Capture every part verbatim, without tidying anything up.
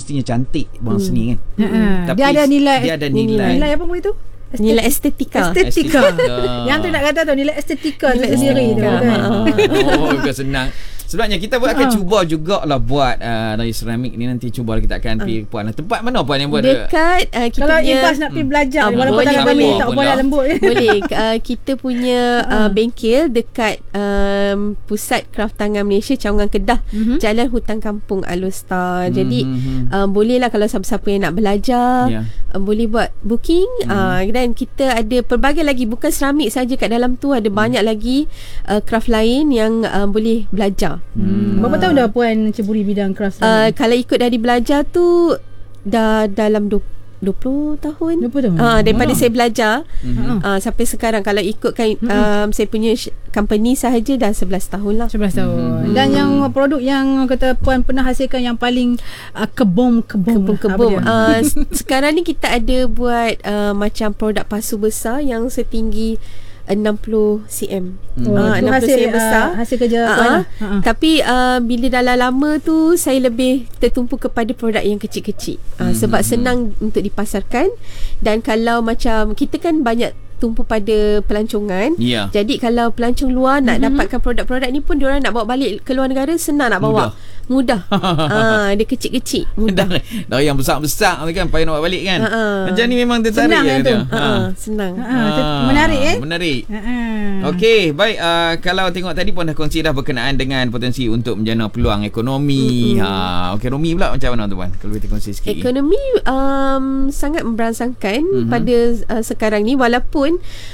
mestinya cantik bawang hmm. seni kan. Hmm. Tapi dia ada nilai dia ada nilai, nilai apa pun itu? Estet- nilai estetika. Estetika. Yang tu nak kata tu nilai estetika tu sendiri tu kan. Oh, bukan senang. Sebabnya kita buat akan uh. cuba jugalah buat uh, dari seramik ni nanti cuba kita akan uh. pergi Puan. Tempat mana Puan yang buat dekat uh, kita kalau punya, Ibas nak pergi belajar uh, walaupun tangan kami tak boleh lembut. Boleh. Uh, kita punya uh, bengkel dekat um, Pusat Kraftangan Malaysia Cawangan Kedah, uh-huh. Jalan Hutan Kampung Alustar. Uh-huh. Jadi uh, bolehlah kalau siapa-siapa yang nak belajar, yeah. uh, boleh buat booking. Uh-huh. uh, dan kita ada pelbagai lagi, bukan seramik saja kat dalam tu, ada uh-huh. banyak lagi uh, craft lain yang uh, boleh belajar. Hmm. Berapa tahun dah Puan ceburi bidang craft? Uh, kalau ikut dari belajar tu dah dalam dua puluh tahun. dua puluh tahun. Uh, daripada oh. saya belajar uh-huh. uh, sampai sekarang, kalau ikutkan uh-huh. um, saya punya company sahaja dah sebelas tahun lah. sebelas tahun. Uh-huh. Dan yang produk yang kata Puan pernah hasilkan yang paling uh, kebom-kebom. Kebom-kebom. Uh, sekarang ni kita ada buat uh, macam produk pasu besar yang setinggi enam puluh sentimeter. Oh, uh, enam puluh hasil, sentimeter besar. Uh, hasil kerja uh, Puan. Uh-huh. Tapi uh, bila dah lama tu saya lebih tertumpu kepada produk yang kecil-kecil. Uh, hmm. Sebab senang untuk dipasarkan, dan kalau macam kita kan banyak tumpu pada pelancongan. Yeah. Jadi kalau pelancong luar nak mm-hmm. dapatkan produk-produk ni pun diorang nak bawa balik ke luar negara senang nak bawa. Mudah. Ah, dia kecil-kecil. Mudah. Dah, dah yang besar-besar tu kan payah nak bawa balik kan. Uh-uh. Macam ni memang tertarik senang ya kan dia. Tu? Ha. Uh-uh. Senang. Uh-uh. Menarik eh? Menarik. Uh-uh. Okey, baik uh, kalau tengok tadi pun dah kongsi dah berkenaan dengan potensi untuk menjana peluang ekonomi. Mm-hmm. Ha, ekonomi pula macam mana tu Puan? Kalau kita kongsi sikit. Ekonomi um, sangat memberansangkan mm-hmm. pada uh, sekarang ni, walaupun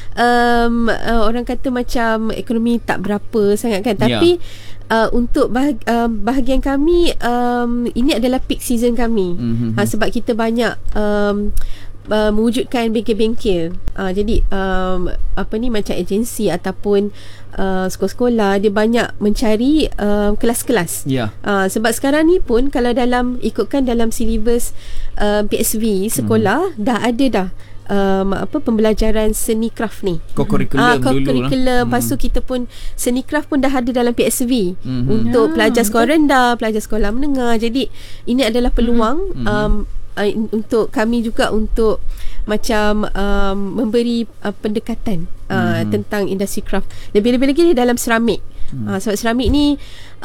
um, uh, orang kata macam ekonomi tak berapa sangat kan, tapi yeah. Uh, untuk bahag, uh, bahagian kami um, ini adalah peak season kami. Mm-hmm. Ha, sebab kita banyak um, uh, mewujudkan bengkel-bengkel. Uh, jadi um, apa ni macam agensi ataupun uh, sekolah-sekolah dia banyak mencari uh, kelas-kelas. Yeah. Uh, sebab sekarang ni pun kalau dalam ikutkan dalam silibus uh, P S V sekolah mm-hmm. dah ada dah Um, apa pembelajaran seni craft ni. Co-curriculum ah, dulu lah. Co-curriculum. Lepas tu kita pun seni craft pun dah ada dalam P S V mm-hmm. untuk ya, pelajar sekolah betul. rendah, pelajar sekolah menengah. Jadi ini adalah peluang mm-hmm. um, uh, untuk kami juga untuk macam um, memberi uh, pendekatan uh, mm-hmm. tentang industri craft. Lebih-lebih lagi dalam seramik. Mm. Uh, sebab seramik ni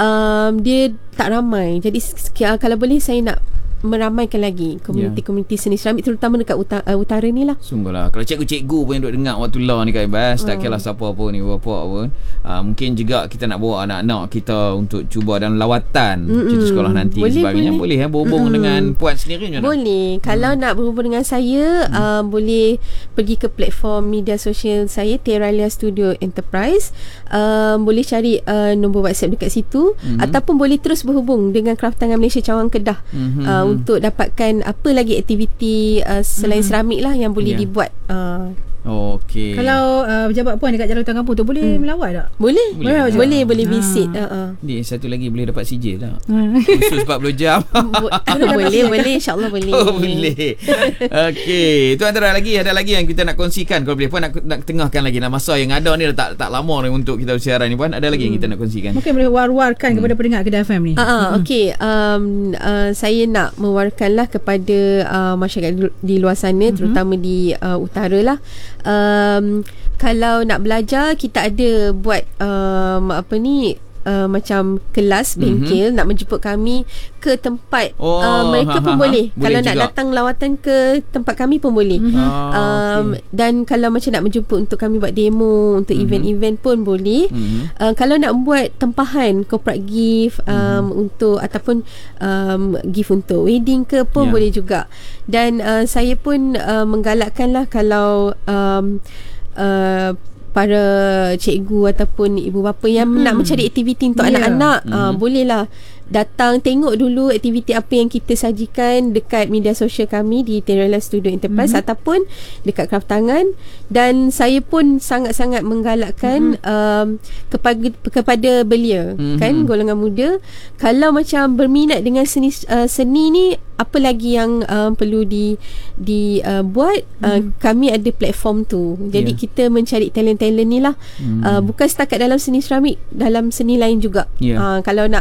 um, dia tak ramai. Jadi kalau boleh saya nak meramaikan lagi komuniti-komuniti yeah. seni seramik, terutama dekat utara, uh, utara ni lah. Sungguhlah. Kalau cikgu-cikgu pun yang duduk dengar waktu lah ni Kak Ibas, tak kira siapa pun ni, bapa pun. Uh, mungkin juga kita nak bawa anak-anak kita untuk cuba dalam lawatan mm-hmm. cuti sekolah nanti boleh, sebagainya. Boleh, boleh eh, berhubung mm-hmm. dengan Puan sendiri macam mana? Boleh. Hmm. Kalau nak berhubung dengan saya, hmm. uh, boleh pergi ke platform media sosial saya, Teralia Studio Enterprise. Uh, boleh cari uh, nombor WhatsApp dekat situ hmm. ataupun boleh terus berhubung dengan Kraftangan Malaysia Cawangan Kedah. Hmm. Uh, untuk dapatkan apa lagi aktiviti uh, selain hmm. seramik lah yang boleh yeah. dibuat. Uh. Oh, okey. Kalau uh, pejabat Puan dekat Jalan Hutan Kampung tu boleh hmm. melawat tak? Boleh. Boleh, boleh, boleh, boleh visit. Ha. Uh-uh. Ni satu lagi boleh dapat sijil tak? Khusus empat puluh jam. boleh, boleh. InsyaAllah boleh. Oh, boleh. Okey. Itu antara lagi, ada lagi yang kita nak kongsikan. Kalau boleh Puan nak, nak tengahkan lagi. Nak masa yang ada ni tak tak lama ni untuk kita bersiaran ni Puan. Ada lagi hmm. yang kita nak kongsikan. Mungkin boleh war-warkan hmm. kepada pendengar Kedah F M ni. Uh-uh. Hmm. Okey. Um, uh, saya nak mewarkanlah kepada uh, masyarakat di, di luar sana, hmm. terutama di uh, utara lah. Um, kalau nak belajar, kita ada buat um, apa ni uh, macam kelas bengkel, mm-hmm. nak menjemput kami ke tempat oh, uh, mereka ha, pun ha, boleh. boleh kalau juga. Nak datang lawatan ke tempat kami pun boleh. Mm-hmm. Oh, um, okay. Dan kalau macam nak menjemput untuk kami buat demo untuk mm-hmm. event-event pun boleh. Mm-hmm. Uh, kalau nak buat tempahan corporate gift um, mm-hmm. untuk ataupun um, gift untuk wedding ke pun yeah. boleh juga. Dan uh, saya pun uh, menggalakkanlah kalau um, uh, para cikgu ataupun ibu bapa yang hmm. nak mencari aktiviti untuk yeah. anak-anak hmm. uh, bolehlah datang tengok dulu aktiviti apa yang kita sajikan dekat media sosial kami di Teralia Studio Enterprise mm-hmm. ataupun dekat Kraftangan. Dan saya pun sangat-sangat menggalakkan mm-hmm. um, kepada kepada belia mm-hmm. kan golongan muda, kalau macam berminat dengan seni uh, seni ni, apa lagi yang um, perlu di dibuat, uh, uh, mm-hmm. kami ada platform tu. Jadi yeah. kita mencari talent-talent ni lah, mm-hmm. uh, bukan setakat dalam seni seramik, dalam seni lain juga. Yeah. Uh, kalau nak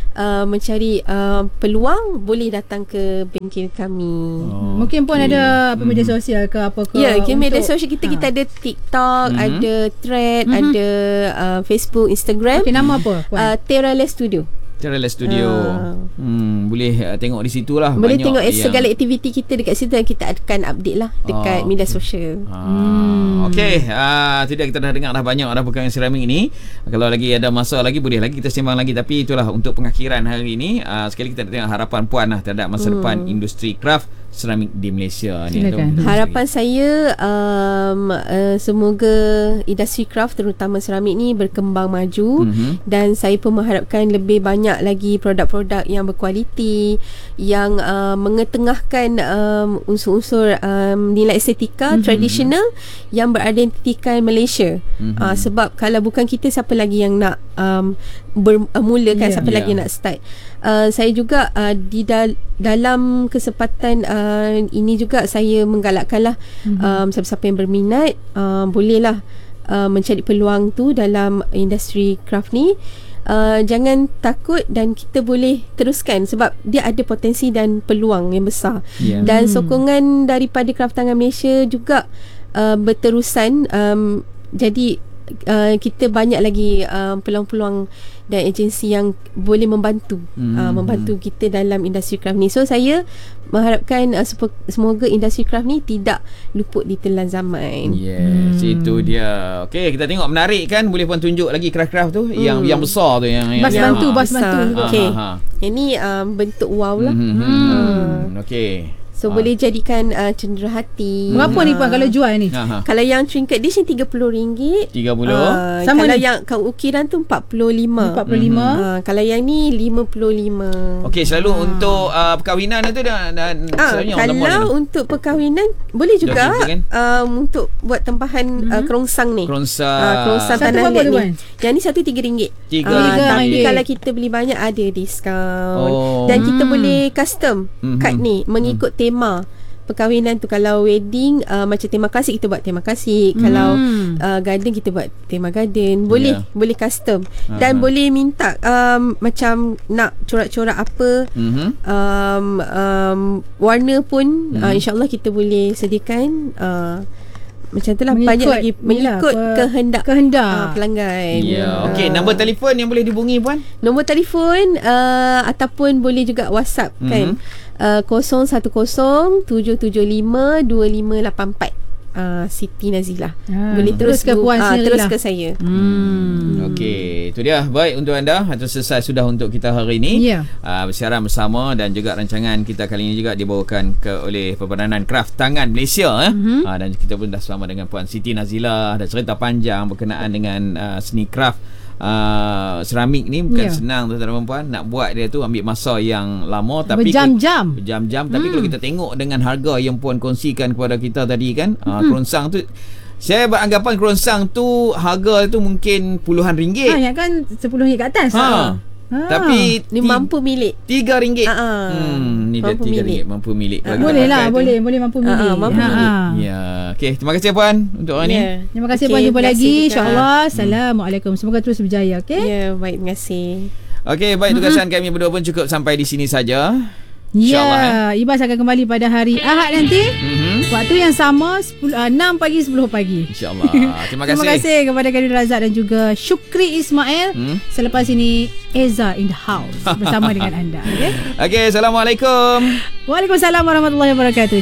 uh, mencari uh, peluang, boleh datang ke bengkel kami. Oh, mungkin pun okay. ada apa media sosial ke apa ke? Ya, yeah, media sosial kita ha. kita ada TikTok, mm-hmm. ada Thread, mm-hmm. ada uh, Facebook, Instagram. Okay, nama apa? Uh, Terale Studio. Terale Studio. Uh. Hmm, boleh uh, tengok di situ lah. Boleh banyak tengok yang... segala aktiviti kita dekat situ dan kita akan update lah dekat oh, media okay. sosial. Ah, hmm. Okey, uh, tidak kita dah dengar dah banyak dah perkara seramik ini. Kalau lagi ada masa lagi boleh lagi kita sembang lagi, tapi itulah untuk pengakhiran hari ini. Uh, sekali kita tengok harapan puan lah terhadap masa hmm. depan industri kraft seramik di Malaysia ni. Silakan. Harapan saya um, uh, semoga industri kraft terutama seramik ni berkembang maju, mm-hmm. dan saya pun mengharapkan lebih banyak lagi produk-produk yang berkualiti, yang uh, mengetengahkan um, unsur-unsur um, nilai estetika mm-hmm. tradisional yang beridentitikan Malaysia. Mm-hmm. Uh, sebab kalau bukan kita, siapa lagi yang nak um, bermula kan, yeah. siapa yeah. lagi yang nak start. Uh, saya juga uh, di dal- dalam kesempatan uh, ini juga saya menggalakkanlah mm-hmm. um, siapa-siapa yang berminat uh, bolehlah uh, mencari peluang tu dalam industri craft ni. Uh, jangan takut dan kita boleh teruskan sebab dia ada potensi dan peluang yang besar. Yeah. Dan sokongan daripada Kraftangan Malaysia juga uh, berterusan. Um, jadi Uh, kita banyak lagi uh, peluang-peluang dan agensi yang boleh membantu hmm. uh, membantu kita dalam industri craft ni. So saya mengharapkan uh, semoga industri craft ni tidak luput ditelan zaman. Yes, hmm. itu dia. Okey, kita tengok menarik kan, boleh pun tunjuk lagi craft-craft tu hmm. yang yang besar tu yang bas yang, bantu, yang, bas bantu. Okey. Yang ni um, bentuk wow lah. Hmm. hmm. hmm. Okey. So ha. boleh jadikan uh, cenderahati. Berapa ha. ni Puan kalau jual ni? Ha. Kalau yang trinket dish ni tiga puluh ringgit. tiga puluh. Uh, Sama kalau ni? yang ukiran tu empat puluh lima. empat puluh lima. Uh, kalau yang ni lima puluh lima. Okey, selalu ha. untuk uh, perkahwinan itu dah, dah uh, kalau untuk perkahwinan boleh juga kan? um, untuk buat tempahan hmm. uh, kerongsang ni. Kerongsang. Uh, kerongsang satu tanah liat ni. Tuan? Yang ni satu tiga ringgit. Tiga uh, ringgit. Tapi kalau kita beli banyak ada diskaun. Oh. Dan kita boleh custom mm-hmm. kad ni mengikut mm. tema perkahwinan tu. Kalau wedding uh, macam tema kasih, kita buat tema kasih. hmm. Kalau uh, garden, kita buat tema garden. Boleh yeah. boleh custom. uh-huh. Dan boleh minta um, macam nak corak-corak apa, uh-huh. um, um, warna pun uh-huh. uh, insyaAllah kita boleh sediakan. uh, Macam tu lah, banyak lagi mengikut lah, kehendak kehendak uh, pelanggan. Ya. Yeah. Okey, nombor telefon yang boleh dihubungi Puan? Nombor telefon uh, ataupun boleh juga WhatsApp mm-hmm. kan. Uh, kosong satu kosong tujuh tujuh lima dua lima lapan empat. Uh, Siti Nazilah. Ha, boleh terus, terus ke Puan uh, terus ke saya. Hmm. Okey, itu dia. Baik untuk anda, itu selesai sudah untuk kita hari ini. Yeah. Uh, bersiaran bersama dan juga rancangan kita kali ini juga dibawakan ke oleh Perbadanan Kraftangan Malaysia eh. Mm-hmm. Uh, dan kita pun dah bersama dengan Puan Siti Nazilah, ada cerita panjang berkenaan dengan uh, seni kraft. Uh, seramik ni bukan yeah. senang tuan-tuan dan puan. Nak buat dia tu ambil masa yang lama, tapi berjam-jam berjam-jam tapi hmm. kalau kita tengok dengan harga yang puan kongsikan kepada kita tadi kan, hmm. uh, kerongsang tu, saya beranggapan kerongsang tu harga tu mungkin puluhan ringgit. Ha, ya kan sepuluh ringgit ke atas. Ha. Ha. Tapi ni mampu milik tiga ringgit. Ha. Hmm, ni dia tiga ringgit mampu milik. Ha. Boleh lah, boleh, tu. boleh mampu milik. Ha. Mampu ha. milik. Ya. Okey, terima kasih puan untuk hari yeah. ni. Terima kasih okay, puan, jumpa lagi insya-Allah. Hmm. Assalamualaikum. Semoga terus berjaya, okey? Ya, yeah, baik, terima kasih. Okey, baik, tugasan hmm. kami berdua pun cukup sampai di sini saja. Ya, yeah, eh. Ibas akan kembali pada hari Ahad nanti. Mm-hmm. Waktu yang sama sepuluh, uh, enam pagi sepuluh pagi. InsyaAllah. Terima kasih. Terima kasih kepada Khairul Razak dan juga Syukri Ismail. Hmm? Selepas ini Eza in the house bersama dengan anda. Okey. Okey, Assalamualaikum. Waalaikumsalam warahmatullahi wabarakatuh.